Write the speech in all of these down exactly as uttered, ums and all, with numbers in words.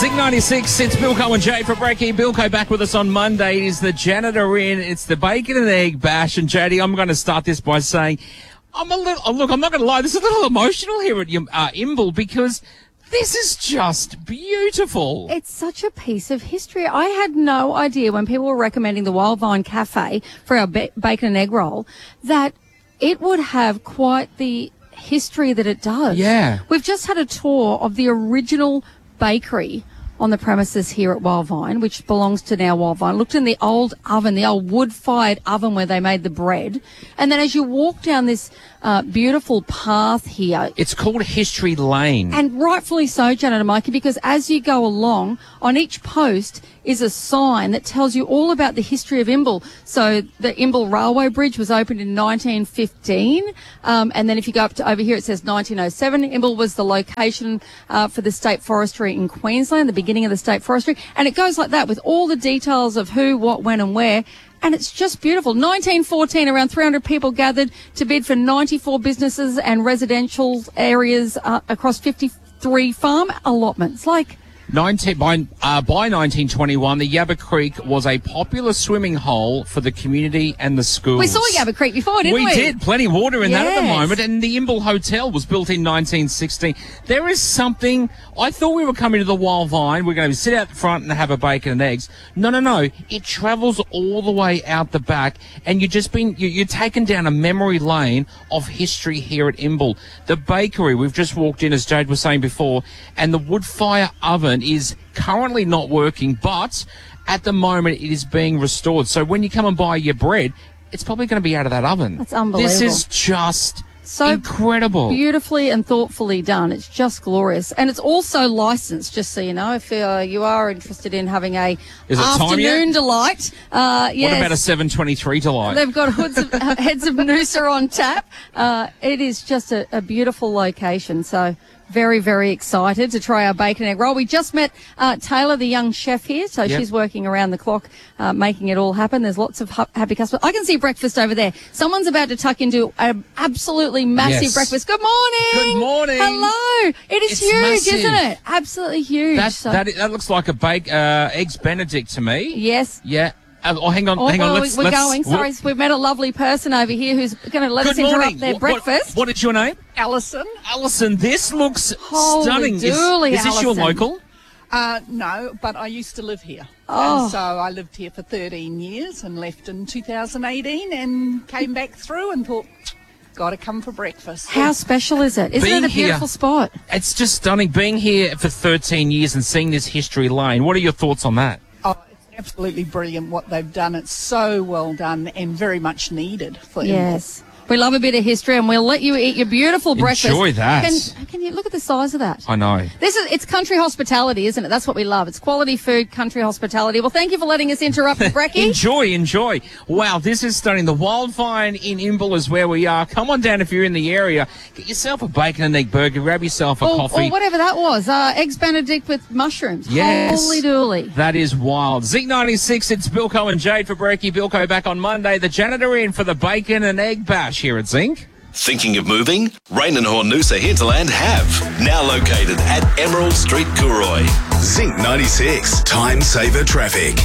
Zig ninety-six, it's Bilko and Jay for Breaky. Bilko back with us on Monday. It is the janitor in. It's the bacon and egg bash. And J D, I'm going to start this by saying, I'm a little, oh, look, I'm not going to lie, this is a little emotional here at uh, Imbil because this is just beautiful. It's such a piece of history. I had no idea when people were recommending the Wild Vine Cafe for our ba- bacon and egg roll that it would have quite the history that it does. Yeah. We've just had a tour of the original bakery on the premises here at Wild Vine, which belongs to now Wild Vine. Looked in the old oven, the old wood-fired oven where they made the bread. And then as you walk down this uh, beautiful path here... It's called History Lane. And rightfully so, Janet and Mikey, because as you go along, on each post is a sign that tells you all about the history of Imbil. So the Imbil Railway Bridge was opened in nineteen fifteen. Um, and then if you go up to over here, it says nineteen oh seven. Imbil was the location uh, for the State Forestry in Queensland, the beginning of the State Forestry. And it goes like that with all the details of who, what, when and where. And it's just beautiful. nineteen fourteen, around three hundred people gathered to bid for ninety-four businesses and residential areas uh, across fifty-three farm allotments. Like... nineteen, by, uh, by nineteen twenty-one, the Yabba Creek was a popular swimming hole for the community and the schools. We saw Yabba Creek before, didn't we? We did. Plenty of water in yes. that at the moment. And the Imbil Hotel was built in nineteen sixteen. There is something... I thought we were coming to the Wild Vine. We're going to sit out the front and have a bacon and eggs. No, no, no. It travels all the way out the back. And you've just been... You, you're taken down a memory lane of history here at Imbil. The bakery, we've just walked in, as Jade was saying before, and the wood fire oven is currently not working, but at the moment it is being restored. So when you come and buy your bread, it's probably going to be out of that oven. That's unbelievable. This is just so incredible. Beautifully and thoughtfully done. It's just glorious. And it's also licensed, just so you know, if uh, you are interested in having a is it afternoon delight. Uh, yes. What about a seven twenty-three delight? They've got hoods of, uh, heads of Noosa on tap. Uh, it is just a, a beautiful location. So very, very excited to try our bacon and egg roll. We just met uh, Taylor, the young chef here, so yep. she's working around the clock, uh, making it all happen. There's lots of ha- happy customers. I can see breakfast over there. Someone's about to tuck into an absolutely massive yes. breakfast. Good morning. Good morning. Hello. It is it's huge, massive. isn't it? Absolutely huge. That, so. that, that looks like a bake, uh, eggs Benedict to me. Yes. Yeah. Uh, oh, hang on, oh, hang on. well, Let's, we're let's, going. Sorry, what? We've met a lovely person over here who's going to let Good us interrupt morning. their what, breakfast. What, what is your name? Alison. Alison, this looks Holy stunning. dooly, is, is this your Alison. local? Uh, no, but I used to live here. Oh. And so I lived here for thirteen years and left in two thousand eighteen and came back through and thought, got to come for breakfast. How special is it? Isn't Being it a beautiful here, spot? It's just stunning. Being here for thirteen years and seeing this history lane, what are your thoughts on that? Oh, it's absolutely brilliant what they've done. It's so well done and very much needed for Yes. We love a bit of history, and we'll let you eat your beautiful breakfast. Enjoy that. Can, can you look at the size of that? I know. This is it's country hospitality, isn't it? That's what we love. It's quality food, country hospitality. Well, thank you for letting us interrupt the brekkie. enjoy, enjoy. Wow, this is stunning. The Wild Vine in Imbil is where we are. Come on down if you're in the area. Get yourself a bacon and egg burger. Grab yourself a or, coffee. Or whatever that was. Uh, eggs Benedict with mushrooms. Yes. Holy dooly. That is wild. Zig ninety-six, it's Bilko and Jade for Brekkie. Bilko back on Monday. The janitor in for the bacon and egg bash here at Zinc. Thinking of moving? Rain and Hornusa Hinterland have. Now located at Emerald Street, Cooroy. Zinc ninety-six. Time saver traffic.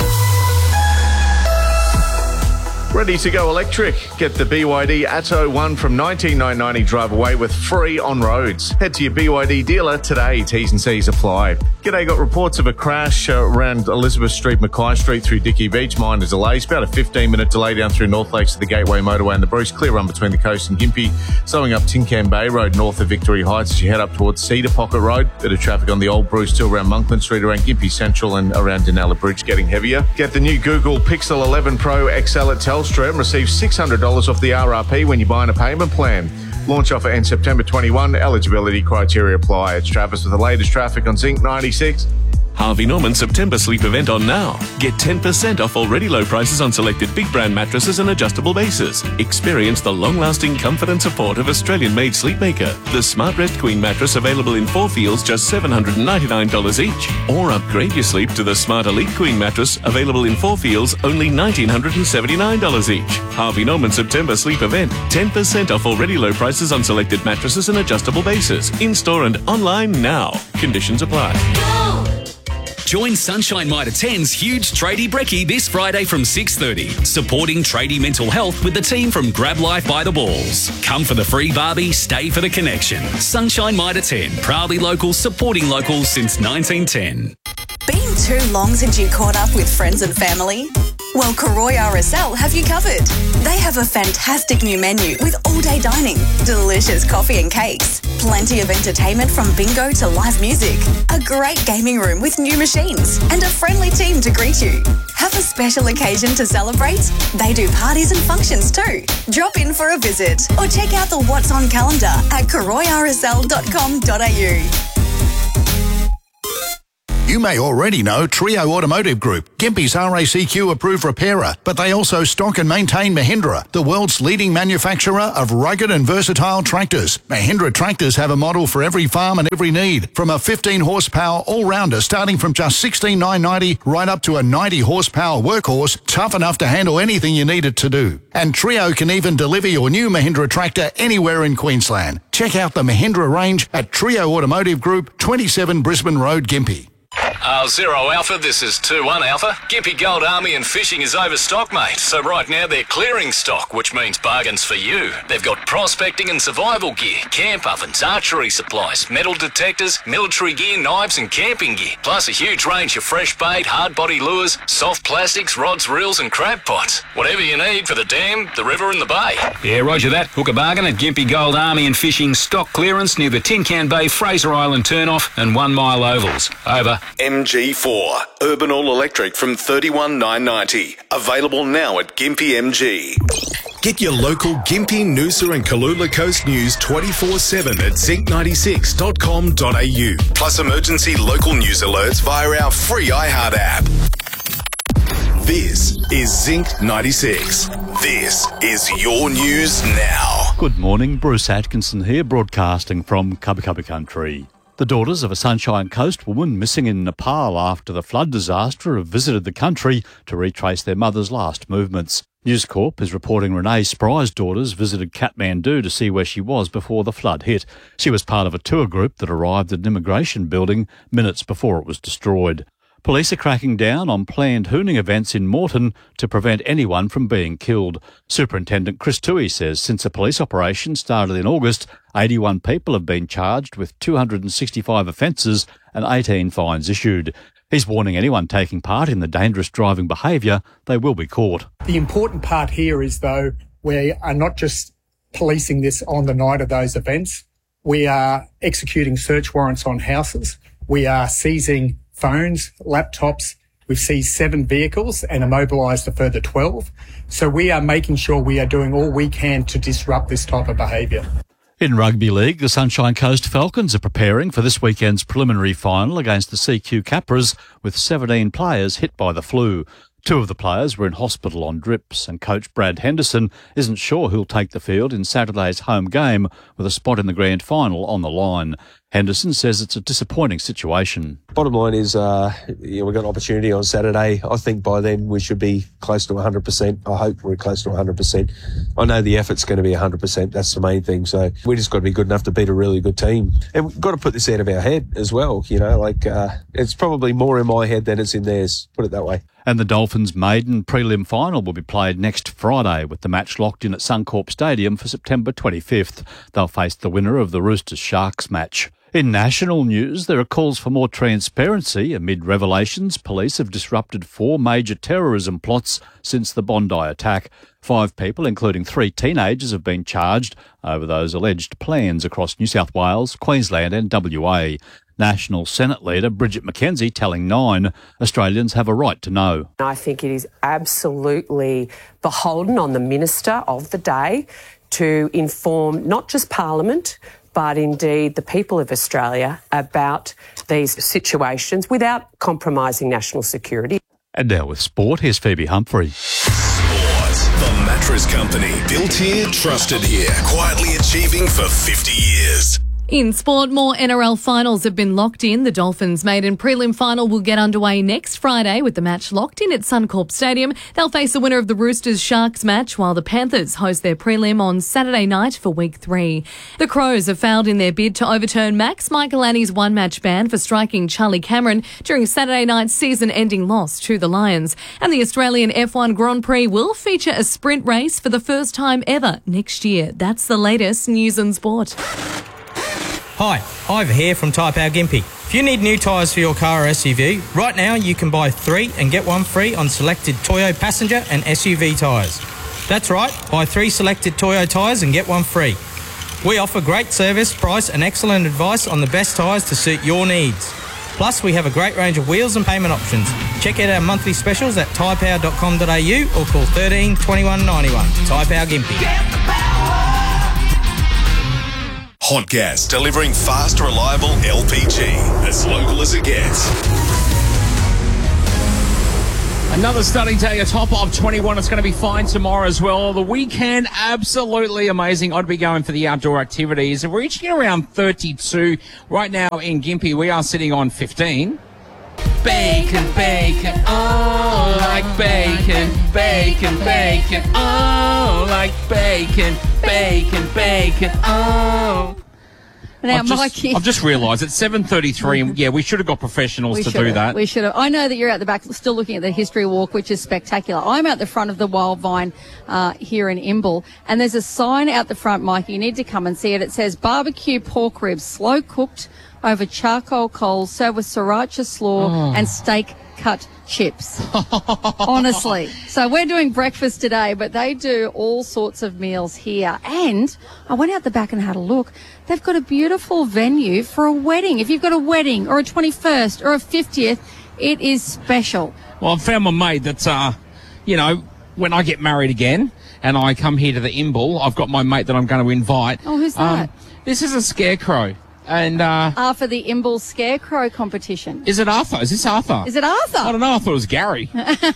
Ready to go electric? Get the B Y D Atto one from nineteen nine ninety drive away with free on roads. Head to your B Y D dealer today. T's and C's apply. G'day, got reports of a crash uh, around Elizabeth Street, Mackay Street through Dickey Beach. Minor delays, about a fifteen minute delay down through North Lakes to the Gateway Motorway and the Bruce. Clear run between the coast and Gympie. Sewing up Tin Can Bay Road north of Victory Heights as you head up towards Cedar Pocket Road. Bit of traffic on the Old Bruce still around Monkland Street, around Gympie Central and around Denella Bridge getting heavier. Get the new Google Pixel eleven Pro X L at Telstra and receive six hundred dollars off the R R P when you buy in a payment plan. Launch offer ends September twenty-first. Eligibility criteria apply. It's Travis with the latest traffic on Zinc ninety-six. Harvey Norman September sleep event on now. Get ten percent off already low prices on selected big brand mattresses and adjustable bases. Experience the long-lasting comfort and support of Australian-made Sleepmaker. The Smart Rest Queen mattress available in four feels just seven hundred ninety-nine dollars each. Or upgrade your sleep to the Smart Elite Queen mattress available in four feels only one thousand nine hundred seventy-nine dollars each. Harvey Norman September sleep event. ten percent off already low prices on selected mattresses and adjustable bases. In-store and online now. Conditions apply. Go! Join Sunshine Mitre ten's huge tradie brekkie this Friday from six thirty, supporting tradie mental health with the team from Grab Life by the Balls. Come for the free barbie, stay for the connection. Sunshine Mitre ten, proudly local, supporting locals since nineteen ten. Been too long since you caught up with friends and family? Well, Karoy R S L have you covered. They have a fantastic new menu with all-day dining, delicious coffee and cakes, plenty of entertainment from bingo to live music, a great gaming room with new machines, and a friendly team to greet you. Have a special occasion to celebrate? They do parties and functions too. Drop in for a visit or check out the What's On calendar at karoy r s l dot com dot a u. You may already know Trio Automotive Group, Gympie's R A C Q approved repairer, but they also stock and maintain Mahindra, the world's leading manufacturer of rugged and versatile tractors. Mahindra tractors have a model for every farm and every need, from a fifteen horsepower all-rounder starting from just sixteen thousand nine hundred ninety right up to a ninety horsepower workhorse, tough enough to handle anything you need it to do. And Trio can even deliver your new Mahindra tractor anywhere in Queensland. Check out the Mahindra range at Trio Automotive Group, twenty-seven Brisbane Road, Gympie. Uh, Zero Alpha, this is two one Alpha. Gympie Gold Army and Fishing is overstocked, mate. So right now they're clearing stock, which means bargains for you. They've got prospecting and survival gear, camp ovens, archery supplies, metal detectors, military gear, knives and camping gear. Plus a huge range of fresh bait, hard body lures, soft plastics, rods, reels and crab pots. Whatever you need for the dam, the river and the bay. Yeah, roger that. Hook a bargain at Gympie Gold Army and Fishing stock clearance near the Tin Can Bay, Fraser Island turnoff and One Mile Ovals. Over. M G four, Urban All Electric from thirty-one thousand nine hundred ninety. Available now at Gympie M G. Get your local Gympie, Noosa and Kalula Coast news twenty-four seven at zinc ninety-six dot com dot a u. Plus emergency local news alerts via our free iHeart app. This is Zinc ninety-six. This is your news now. Good morning, Bruce Atkinson here, broadcasting from Cubby Cubby Country. The daughters of a Sunshine Coast woman missing in Nepal after the flood disaster have visited the country to retrace their mother's last movements. News Corp is reporting Renee Spry's daughters visited Kathmandu to see where she was before the flood hit. She was part of a tour group that arrived at an immigration building minutes before it was destroyed. Police are cracking down on planned hooning events in Moreton to prevent anyone from being killed. Superintendent Chris Toohey says since the police operation started in August, eighty-one people have been charged with two hundred sixty-five offences and eighteen fines issued. He's warning anyone taking part in the dangerous driving behaviour, they will be caught. The important part here is, though, we are not just policing this on the night of those events. We are executing search warrants on houses. We are seizing phones, laptops. We've seized seven vehicles and immobilised a further twelve. So we are making sure we are doing all we can to disrupt this type of behaviour. In Rugby League, the Sunshine Coast Falcons are preparing for this weekend's preliminary final against the C Q Capras, with seventeen players hit by the flu. Two of the players were in hospital on drips, and coach Brad Henderson isn't sure who'll take the field in Saturday's home game with a spot in the grand final on the line. Henderson says it's a disappointing situation. Bottom line is, uh, yeah, we've got an opportunity on Saturday. I think by then we should be close to one hundred percent. I hope we're close to one hundred percent. I know the effort's going to be one hundred percent. That's the main thing. So we just got to be good enough to beat a really good team. And we've got to put this out of our head as well. You know, like, uh, it's probably more in my head than it's in theirs. Put it that way. And the Dolphins' maiden prelim final will be played next Friday, with the match locked in at Suncorp Stadium for September twenty-fifth. They'll face the winner of the Roosters-Sharks match. In national news, there are calls for more transparency amid revelations police have disrupted four major terrorism plots since the Bondi attack. Five people, including three teenagers, have been charged over those alleged plans across New South Wales, Queensland and W A. National Senate leader Bridget McKenzie telling Nine Australians have a right to know. I think it is absolutely beholden on the minister of the day to inform not just Parliament, but indeed the people of Australia about these situations without compromising national security. And now with sport, here's Phoebe Humphrey. Sport. The Mattress Company. Built here, trusted here. Quietly achieving for fifty years. In sport, more N R L finals have been locked in. The Dolphins' maiden prelim final will get underway next Friday with the match locked in at Suncorp Stadium. They'll face the winner of the Roosters-Sharks match, while the Panthers host their prelim on Saturday night for week three. The Crows have failed in their bid to overturn Max Michaelani's one-match ban for striking Charlie Cameron during Saturday night's season-ending loss to the Lions. And the Australian F one Grand Prix will feature a sprint race for the first time ever next year. That's the latest news and sport. Hi, Ivor here from Tyre Power Gympie. If you need new tyres for your car or S U V, right now you can buy three and get one free on selected Toyo passenger and S U V tyres. That's right, buy three selected Toyo tyres and get one free. We offer great service, price and excellent advice on the best tyres to suit your needs. Plus, we have a great range of wheels and payment options. Check out our monthly specials at tyre power dot com dot a u or call thirteen twenty-one ninety-one. Tyre Power Gympie. Hot Gas, delivering fast, reliable L P G. As local as it gets. Another stunning day, a top of twenty-one. It's going to be fine tomorrow as well. The weekend, absolutely amazing. I'd be going for the outdoor activities. We're reaching around thirty-two. Right now in Gympie, we are sitting on fifteen. Bacon, bacon, oh, like bacon, bacon, bacon, oh, like bacon, bacon, bacon, oh. Now, I've just, Mikey, I've just realised it's seven thirty-three, and yeah, we should have got professionals we to should do have, that. We should have. I know that you're out the back still looking at the history walk, which is spectacular. I'm out the front of the Wild Vine uh, here in Imbil, and there's a sign out the front, Mikey. You need to come and see it. It says barbecue pork ribs, slow cooked over charcoal coals, served with sriracha slaw Oh. and steak cut chips. Honestly. So we're doing breakfast today, but they do all sorts of meals here. And I went out the back and had a look. They've got a beautiful venue for a wedding. If you've got a wedding or a twenty-first or a fiftieth, it is special. Well, I've found my mate that, uh, you know, when I get married again and I come here to the Imbil, I've got my mate that I'm going to invite. Oh, who's that? Um, this is a scarecrow. And, uh... Arthur, the Imbil Scarecrow competition. Is it Arthur? Is this Arthur? Is it Arthur? I don't know. I thought it was Gary.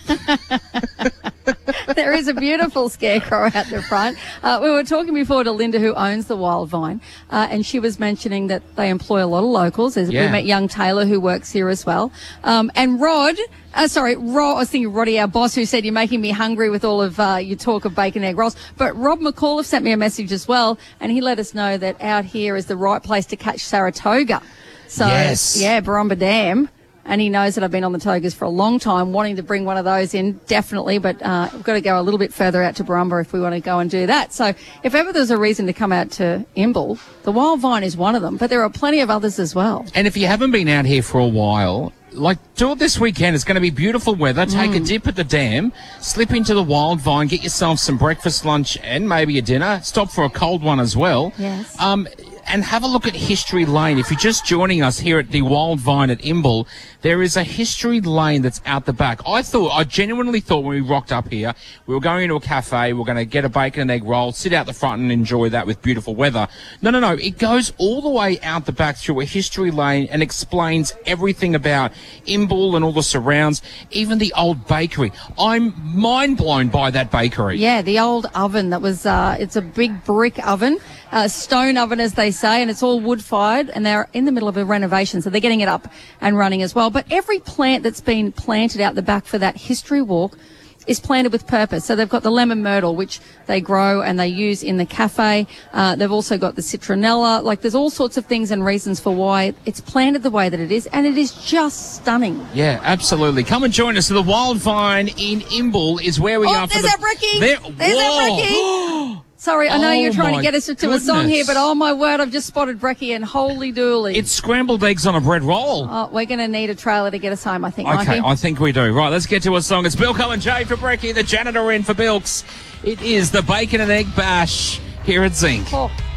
There is a beautiful scarecrow out the front. Uh, we were talking before to Linda, who owns the Wild Vine, uh, and she was mentioning that they employ a lot of locals. There's, Yeah. We met young Taylor, who works here as well. Um, and Rod, uh, sorry, Rod, I was thinking Roddy, our boss, who said, you're making me hungry with all of uh, your talk of bacon egg rolls. But Rob McAuliffe sent me a message as well, and he let us know that out here is the right place to catch Saratoga. So, Yes. yeah, Barumba Dam. And he knows that I've been on the Togas for a long time, wanting to bring one of those in, definitely. But uh, we've got to go a little bit further out to Barumba if we want to go and do that. So if ever there's a reason to come out to Imbil, the Wild Vine is one of them. But there are plenty of others as well. And if you haven't been out here for a while, like, do it this weekend. It's going to be beautiful weather. Take Mm. a dip at the dam, slip into the Wild Vine, get yourself some breakfast, lunch, and maybe a dinner. Stop for a cold one as well. Yes. Um, and have a look at History Lane. If you're just joining us here at the Wild Vine at Imbil, there is a History Lane that's out the back. I thought, I genuinely thought when we rocked up here, we were going into a cafe, we we're going to get a bacon and egg roll, sit out the front and enjoy that with beautiful weather. No, no, no. It goes all the way out the back through a History Lane and explains everything about Imbil and all the surrounds, even the old bakery. I'm mind blown by that bakery. Yeah, the old oven that was, uh, it's a big brick oven, uh, stone oven as they say, and it's all wood fired, and they're in the middle of a renovation, so they're getting it up and running as well. But every plant that's been planted out the back for that history walk is planted with purpose. So they've got the lemon myrtle, which they grow and they use in the cafe. Uh, they've also got the citronella. Like, there's all sorts of things and reasons for why it's planted the way that it is, and it is just stunning. Yeah, absolutely. Come and join us. The Wild Vine in Imbil is where we Oh, are. For there's the, our Brekkie. There, There's our whoa. Brekkie. Sorry, I know Oh, you're trying to my get us to a song here, goodness. but oh my word, I've just spotted Brekkie, and holy dooly. It's scrambled eggs on a bread roll. Oh, we're going to need a trailer to get us home, I think, Okay, Mikey. I think we do. Right, let's get to a song. It's Bill Cullen J for Brekkie, the janitor in for Bilks. It is the Bacon and Egg Bash here at Zinc. Oh.